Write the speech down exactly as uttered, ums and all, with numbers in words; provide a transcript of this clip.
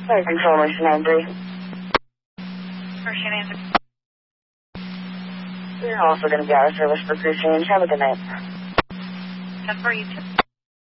Fire Control, Mission nine three. First answer. We're also going to be out of service for crew change. Have a good night. ten four, you too.